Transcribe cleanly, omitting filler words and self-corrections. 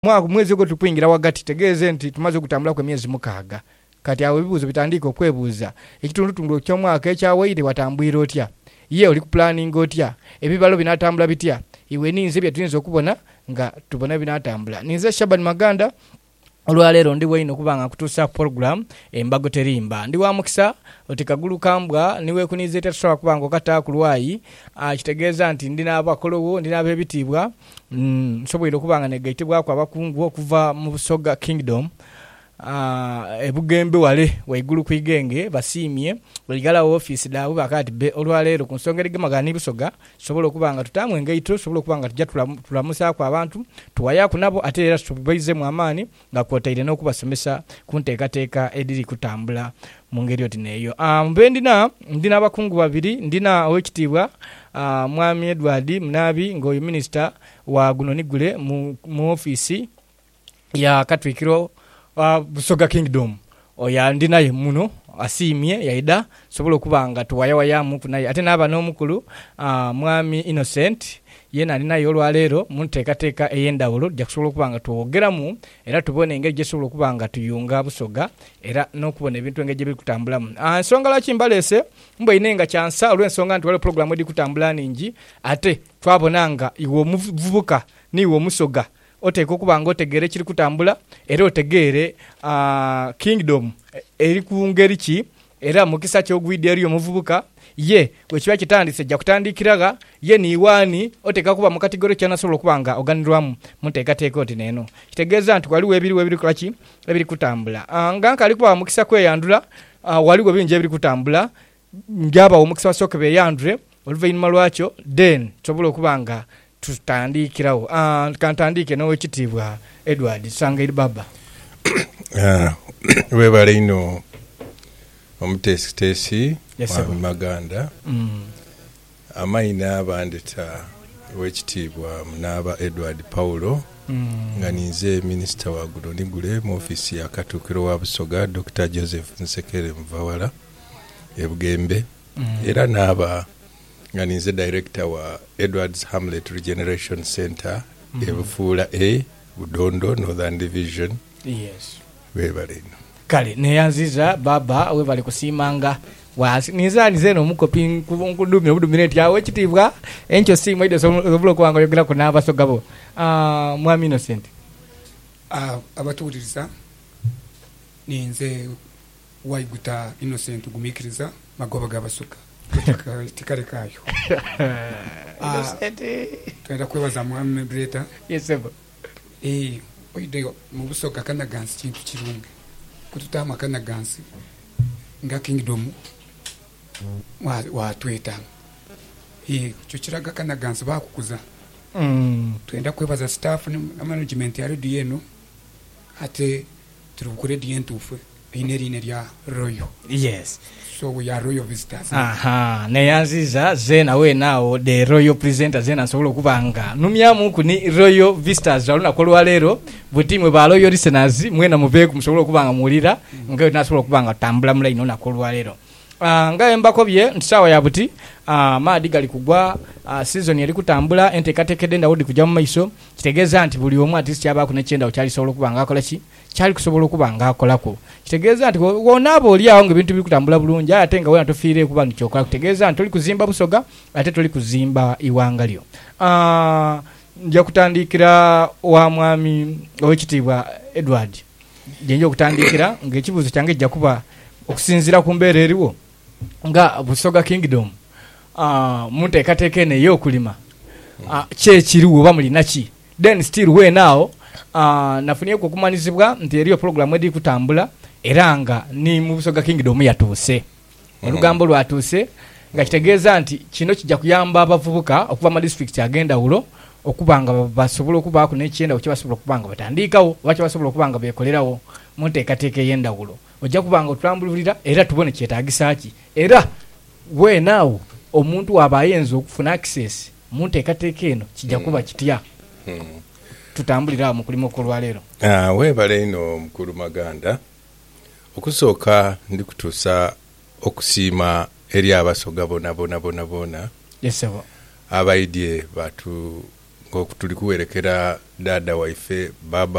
mwezi gwo tupingira wagati tegeeze nti tumaze kutambula kwa myezi mukaaga kati awo ebibuuzo bitandika okwebuuza ekitundutundu ky'omwaka ekyawaire watambwira otya ye oli ku planning otya ebibalo binatambula bitya iwe ninze bye tuyinza okubona nga tubona binatambula ninze Shaban Maganda olwaleero ndi wayino kubanga kutuusa program embago terimba ndi wa mukisa oti kagulu kambwa niwe kunize tetsobola kubanga okata ku lwayi kitegeeza nti ndina abakolowo ndina abebitibwa nsobwere okubanga negaitibwako abakungu okuva mu Busoga Kingdom ebugembe wale waigulu kwigenge basiimye baligala office dawe bakati olwaleero ku nsonga ligemagana Busoga sobola okubanga tutamu engaito sobola okubanga tujja tulamusa kwa abantu tuwaya kunabo ate era tubize mu amani nga kwotaire n'okubasomesa ku nteekateeka ediri kutambula mu ngeri oti neyo mbe ndina abakungu babiri ndina owekitibwa mwami Edward Munabi ngoyo minister wa Gunonigule mu office ya Katwikiro Busoga Kingdom oya ndinaye muno asiimye yaida sobola okubanga tuwayawayamu kunaye ate naba n'omukulu mwami Innocent yena alinayo olwaleero mu nteekateeka ey'endawulo jja kusobola okubanga tuwogeramu era tubone engeri gye sobola okubanga tuyunga Busoga era n'okubona ebintu engeri gye biri kutambulamu ensonga lwaki mbalese mbwe inenga kyansa olw'ensonga nti waliwo programu edi kutambula ningi ate twabonanga iwe omuvubuka niwe omusoga oteeka okubanga otegeere kiri kutambula era otegeere Kingdom eri ku ngeri ki era mukisa ky'ogwidde eri omuvubuka ye wekiba kitandise jja kutandikiraga ye niwaani oteeka kuba mu kategori kyanasobola okubanga oganirwamu muteekateeka oti neeno kitegeeza nti waliwo ebiri kulaki ebiri kutambula nga nkali kuba mukisa kweyandula waliwo bingi ebiri kutambula njabawo omukisa basooke beeyandule oluvannyuma lwakyo then tusobola okubanga tutandikirawo kantandike n'owekitiibwa Edward Sangairi Baba webale ino omutesitesi mwami Maganda amaina abandeta owekitiibwa Munaba Edward Paulo nga ninze minisita wa Gunonigule mu ofisi ya Katuukiro wa Busoga Dr. Joseph Nsekere Muvawala ebugembe era naaba nga ninze director wa Edwards Hamlet Regeneration Center ebufuula Budondo Northern Division. Yes. Webale kale neyanziza baba webale kusiimanga nize n'omukopi nkudumya obudumire nti awo ekitiibwa enkyo siimu edo sobola okubanga oyogera ku n'abasoga bo mwami Innocent abatuwuliriza ninze Waiguta Innocent gumikiriza magoba g'abasoga tikale kayo twenda kwebaza mwami Breta yesebo oide mu Busoga kanagansi kintu kirungi kututama kanagansi nga Kingdom watweta kyo kiraga kanagansi bakukuza twenda kwebaza staff na management ya radio eno ate turukure dientufe inerine lya Royal. Yes. So we are Royal visitors. Neyanziza zena we nao the Royal presenter zena sobola okubanga numyamu ku ni Royal visitors aluna ko lwaleero butimwe ba Royal listeners mwena muveku musobola okubanga mulira nga nasobola okubanga tambula mula ino na ko lwaleero nga embako bye nsawa ya buti maadi gali kugwa season yali kutambula enteekateekedde ndawudi kujja mu maiso kitegeeza nti buli omu artist yabaako nekyenda okyali sobola okubanga akola ki kyali kusobola okubanga akolako kitegeeza nti wona abo oli awo ng'ebintu biri kutambula bulungi ate nga wena tofiire kuba nti kyokola kitegeeza nti toli kuzimba Busoga ate toli kuzimba iwanga lyo nja kutandikira wa mwami owekitiibwa Edward gyenja okutandikira ng'ekibuuzo kyange ejja kuba okusinziira ku mbeera eriwo nga Busoga Kingdom munteekateeka eno ey'okulima kyekiriwo oba mulina ki then still we now nafunye okukumanizibwa nti eriyo program edi kutambula era nga ni mu Busoga Kingdom yatuuse olugambo lwatuuse nga kitegeeza nti kino kijja kuyamba abavubuka okuva mu district ag'endawulo okubanga basobola okubaako n'ekyenda kye basobola okubanga batandikawo oba kye basobola okubanga beekolerawo mu nteekateeka ey'endawulo ojja kubanga otulambulira era tubone kyetaagisa ki era we naawo omuntu waba ayenza okufuna access mu nteekateeka eno kijja kuba kitya tutambulira mu kulima okw'olwaleero webale ino mukulu Maganda okusooka ndi kutuusa okusiima eri abasoga bona yesebo abaidye batu ng'okutuli kuwerekera dada waife baba